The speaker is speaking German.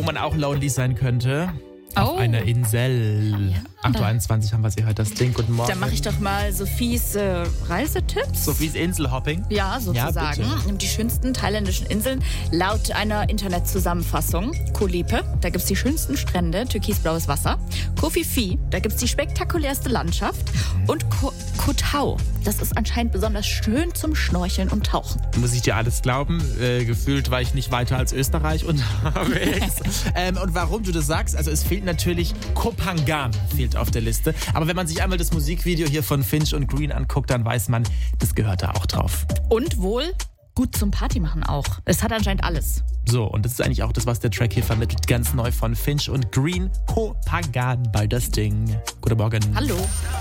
wo man auch lonely sein könnte. Auf Oh. einer Insel. 8.21 Uhr haben wir sie heute, das Ding. Guten Morgen. Dann mache ich doch mal Sophies Reisetipps. Sophies Inselhopping. Ja, sozusagen. Ja, Die schönsten thailändischen Inseln laut einer Internetzusammenfassung. Koh Lipe, da gibt's die schönsten Strände, türkisblaues Wasser. Koh Phi Phi, da gibt's die spektakulärste Landschaft. Und Koh Tao, das ist anscheinend besonders schön zum Schnorcheln und Tauchen. Muss ich dir alles glauben? Gefühlt war ich nicht weiter als Österreich unterwegs. Und warum du das sagst, also es fehlt natürlich Koh Phangan, fehlt auf der Liste. Aber wenn man sich einmal das Musikvideo hier von Finch und Green anguckt, dann weiß man, das gehört da auch drauf. Und wohl gut zum Partymachen auch. Es hat anscheinend alles. So, und das ist eigentlich auch das, was der Track hier vermittelt. Ganz neu von Finch und Green, Koh Phangan bei das Ding. Guten Morgen. Hallo.